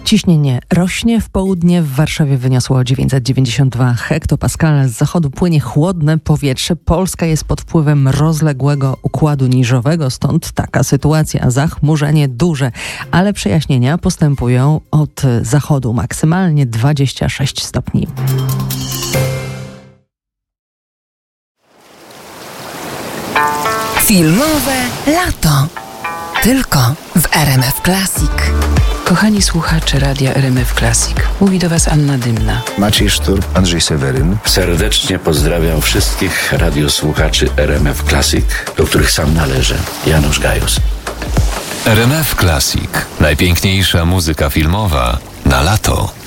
Ciśnienie rośnie, w południe w Warszawie wyniosło 992 hektopaskale, z zachodu płynie chłodne powietrze. Polska jest pod wpływem rozległego układu niżowego, stąd taka sytuacja. Zachmurzenie duże, ale przejaśnienia postępują od zachodu, maksymalnie 26 stopni. Filmowe lato. Tylko w RMF Classic. Kochani słuchacze Radia RMF Classic. Mówi do Was Anna Dymna. Maciej Sztur, Andrzej Seweryn. Serdecznie pozdrawiam wszystkich radiosłuchaczy RMF Classic, do których sam należę. Janusz Gajos. RMF Classic. Najpiękniejsza muzyka filmowa na lato.